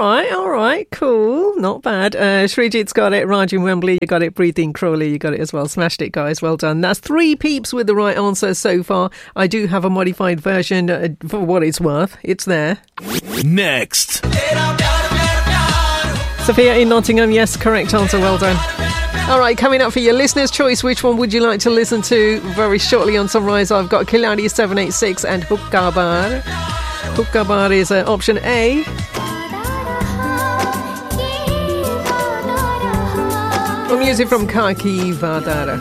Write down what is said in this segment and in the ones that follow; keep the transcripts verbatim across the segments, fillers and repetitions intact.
right, all right, cool, not bad. Uh, Srijit's got it, Raj in Wembley, you got it, Breathing Crawley, you got it as well. Smashed it, guys, well done. That's three peeps with the right answer so far. I do have a modified version uh, for what it's worth. It's there. Next. Sophia in Nottingham, yes, correct answer, well done. All right, coming up for your listener's choice, which one would you like to listen to very shortly on Sunrise? I've got Khiladi seven eight six and Hookah Bar. Hookah Bar is uh, option A. Or music from Kaki Vadara.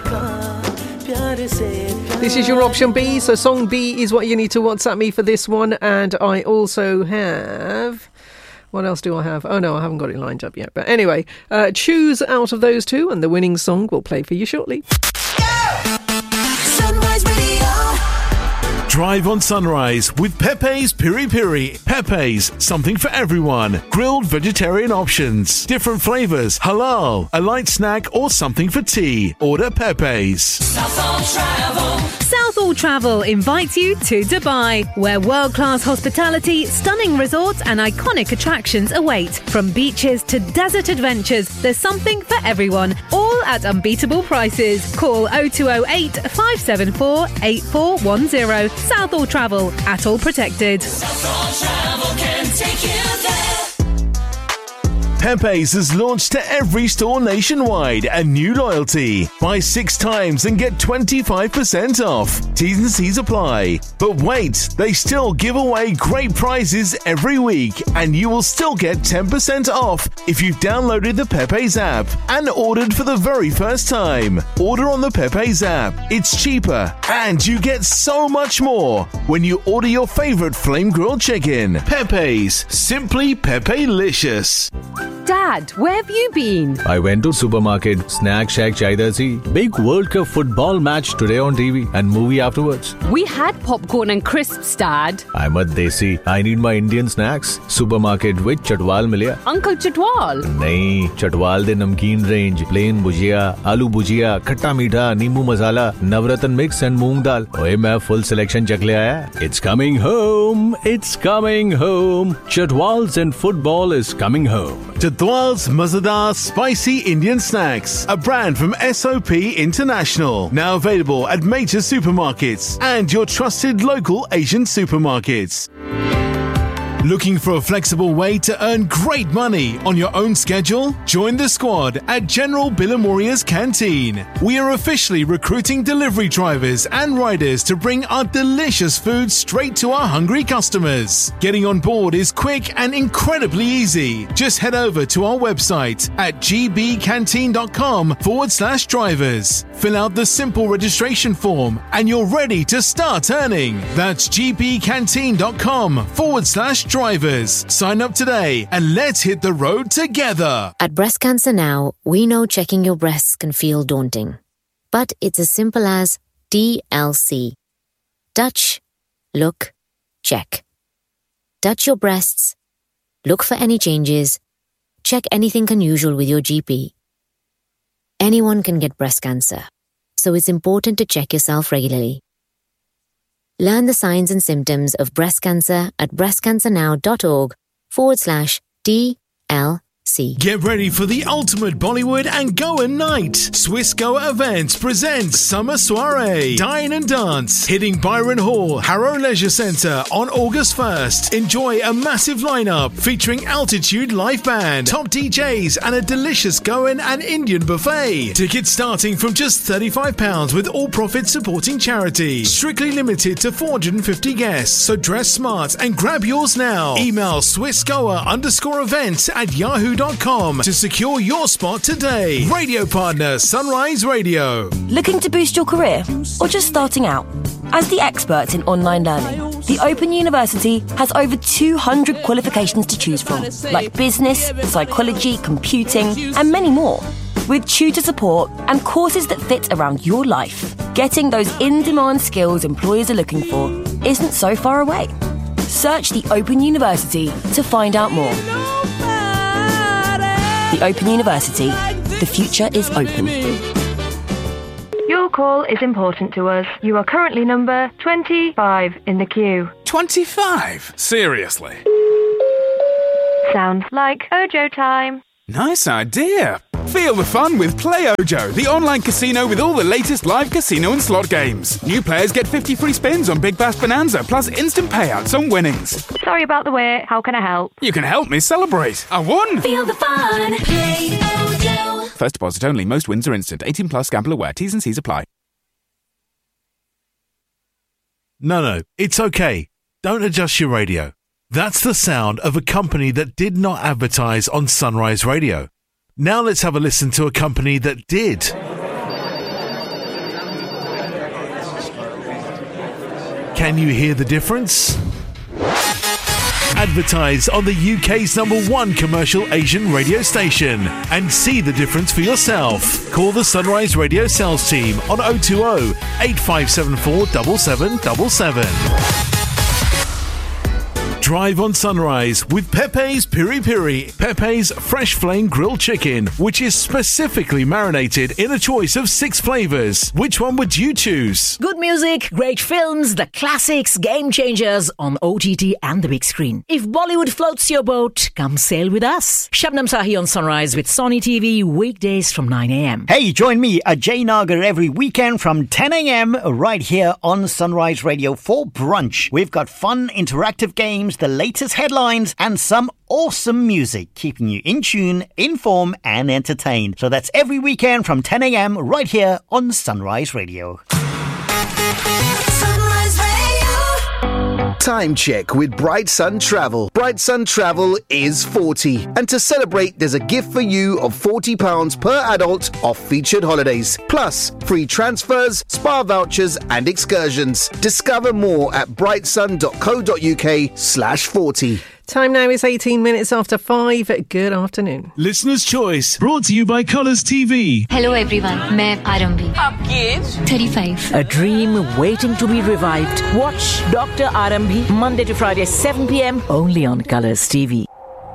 This is your option B, so song B is what you need to WhatsApp me for this one. And I also have... What else do I have? Oh, no, I haven't got it lined up yet. But anyway, uh, choose out of those two and the winning song will play for you shortly. Sunrise Radio. Drive on Sunrise with Pepe's Piri Piri. Pepe's, something for everyone. Grilled vegetarian options. Different flavours. Halal. A light snack or something for tea. Order Pepe's. Southall Travel. Southall Travel invites you to Dubai, where world-class hospitality, stunning resorts and iconic attractions await. From beaches to desert adventures, there's something for everyone, all at unbeatable prices. Call oh two oh eight, five seven four, eight four one oh. Southall Travel, at all protected. Southall Travel can take you there. Pepe's has launched to every store nationwide a new loyalty. Buy six times and get twenty-five percent off. T's and C's apply. But wait, they still give away great prizes every week, and you will still get ten percent off if you've downloaded the Pepe's app and ordered for the very first time. Order on the Pepe's app. It's cheaper, and you get so much more when you order your favorite flame grilled chicken. Pepe's, simply Pepe-licious. Dad, where have you been? I went to supermarket, snack shack chahiye thi. Big World Cup football match today on T V and movie afterwards. We had popcorn and crisps, Dad. I'm a desi. I need my Indian snacks. Supermarket with Chatwal milya. Uncle Chatwal? Nahi, Chatwal de namkeen range, plain bhujia, aloo bhujia, khatta meetha, nimbu masala, navratan mix and moong dal. Oye, main full selection chak le aaya. It's coming home. It's coming home. Chatwal's and football is coming home. Chatwal's Mazadar Spicy Indian Snacks, a brand from S O P International. Now available at major supermarkets and your trusted local Asian supermarkets. Looking for a flexible way to earn great money on your own schedule? Join the squad at General Billamoria's Canteen. We are officially recruiting delivery drivers and riders to bring our delicious food straight to our hungry customers. Getting on board is quick and incredibly easy. Just head over to our website at gbcanteen.com forward slash drivers. Fill out the simple registration form and you're ready to start earning. That's gbcanteen.com forward slash drivers. Sign up today and let's hit the road together. At Breast Cancer Now, we know checking your breasts can feel daunting. But it's as simple as D L C. Touch, look, check. Touch your breasts, look for any changes, check anything unusual with your G P. Anyone can get breast cancer, so it's important to check yourself regularly. Learn the signs and symptoms of breast cancer at breastcancernow.org forward slash DLC. Get ready for the ultimate Bollywood and Goa night. Swiss Goa Events presents Summer Soiree, Dine and Dance, hitting Byron Hall, Harrow Leisure Centre on August first. Enjoy a massive lineup featuring Altitude Live Band, top D Js and a delicious Goan and Indian buffet. Tickets starting from just thirty-five pounds with all profits supporting charity. Strictly limited to four hundred fifty guests, so dress smart and grab yours now. Email swissgoa underscore events at yahoo dot com to secure your spot today. Radio partner Sunrise Radio. Looking to boost your career or just starting out? As the experts in online learning, the Open University has over two hundred qualifications to choose from, like business, psychology, computing, and many more. With tutor support and courses that fit around your life, getting those in-demand skills employers are looking for isn't so far away. Search the Open University to find out more. The Open University. The future is open. Your call is important to us. You are currently number twenty-five in the queue. twenty-five? Seriously? Sounds like Ojo time. Nice idea. Feel the fun with Play Ojo, the online casino with all the latest live casino and slot games. New players get fifty free spins on Big Bash Bonanza, plus instant payouts on winnings. Sorry about the wait. How can I help? You can help me celebrate. I won! Feel the fun. Play Ojo. First deposit only. Most wins are instant. eighteen plus. Gamble aware. T's and C's apply. No, no, it's okay. Don't adjust your radio. That's the sound of a company that did not advertise on Sunrise Radio. Now let's have a listen to a company that did. Can you hear the difference? Advertise on the U K's number one commercial Asian radio station and see the difference for yourself. Call the Sunrise Radio sales team on oh two oh, eight five seven four, seven seven seven seven. Drive on Sunrise with Pepe's Piri Piri. Pepe's fresh flame grilled chicken, which is specifically marinated in a choice of six flavors. Which one would you choose? Good music, great films, the classics, game changers on O T T and the big screen. If Bollywood floats your boat, come sail with us. Shabnam Sahi on Sunrise with Sony T V weekdays from nine a.m. Hey, join me, Ajay Nagar, every weekend from ten a.m. right here on Sunrise Radio for brunch. We've got fun, interactive games, the latest headlines, and some awesome music, keeping you in tune, informed, and entertained. So that's every weekend from ten a.m. right here on Sunrise Radio. Sunrise Radio. Time check with Bright Sun Travel. Bright Sun Travel is forty. And to celebrate, there's a gift for you of forty pounds per adult off featured holidays. Plus, free transfers, spa vouchers, and excursions. Discover more at brightsun.co.uk slash 40. Time now is eighteen minutes after five. Good afternoon. Listener's Choice, brought to you by Colours T V. Hello everyone, मैं आरंभी. आपकी as? thirty-five. A dream waiting to be revived. Watch Doctor Arambhi Monday to Friday, seven p.m. only on Colours T V.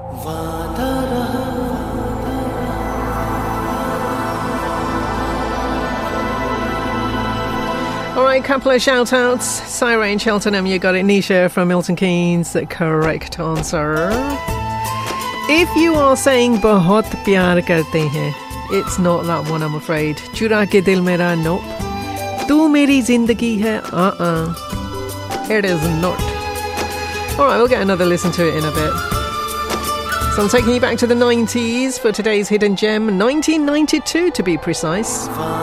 All right, couple of shout outs. Syra in Cheltenham, you got it. Nisha from Milton Keynes, the correct answer. If you are saying bahut pyar karte hain, it's not that one, I'm afraid. Chura ke dil mera, nope. Tu meri zindagi hai, uh-uh. It is not. All right, we'll get another listen to it in a bit. So I'm taking you back to the nineties for today's hidden gem, nineteen ninety-two to be precise.